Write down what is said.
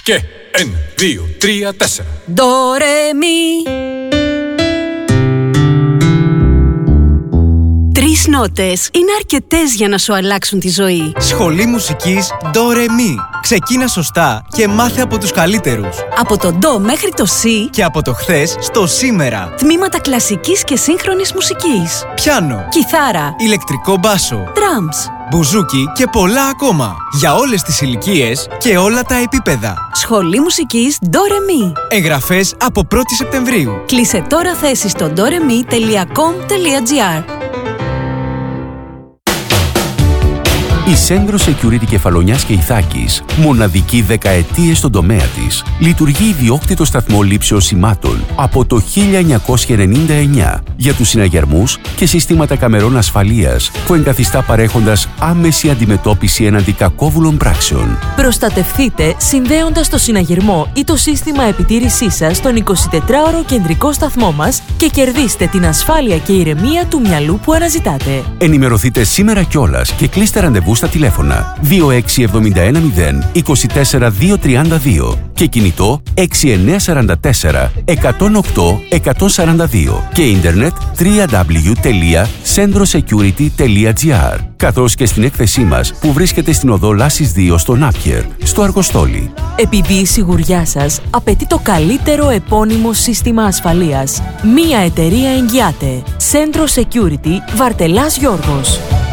Και 1, 2, 3, 4. Ντο, ρε, μι. 3 νότες είναι αρκετές για να σου αλλάξουν τη ζωή. Σχολή μουσικής Ντο, ρε, μι. Ξεκίνα σωστά και μάθε από τους καλύτερους. Από το ντο μέχρι το σι και από το χθες στο σήμερα. Τμήματα κλασικής και σύγχρονης μουσικής. Πιάνο, κιθάρα, ηλεκτρικό μπάσο, drums, μπουζούκι και πολλά ακόμα. Για όλες τις ηλικίες και όλα τα επίπεδα. Σχολή μουσικής Ντο, ρε, μι. Εγγραφές από 1η Σεπτεμβρίου. Κλείσε τώρα θέση στο doremi.com.gr. Η Centro Security Κεφαλονιάς και Ιθάκης, μοναδική δεκαετίες στον τομέα της, λειτουργεί ιδιόκτητο σταθμό λήψεως σημάτων από το 1999 για τους συναγερμούς και συστήματα καμερών ασφαλείας που εγκαθιστά παρέχοντας άμεση αντιμετώπιση έναντι κακόβουλων πράξεων. Προστατευθείτε συνδέοντας το συναγερμό ή το σύστημα επιτήρησής σας στον 24ωρο κεντρικό σταθμό μας και κερδίστε την ασφάλεια και ηρεμία του μυαλού που αναζητάτε. Ενημερωθείτε σήμερα κιόλας και κλείστε ραντεβού στα τηλέφωνα 26710 24232 και κινητό 6944 108 142 και ίντερνετ www.centrosecurity.gr, καθώς και στην έκθεσή μας που βρίσκεται στην οδό Λάσης 2 στο Νάπιερ, στο Αργοστόλι. Επειδή η σιγουριά σας απαιτεί το καλύτερο επώνυμο σύστημα ασφαλείας, μία εταιρεία εγγυάται. Centro Security, Βαρτελάς Γιώργος.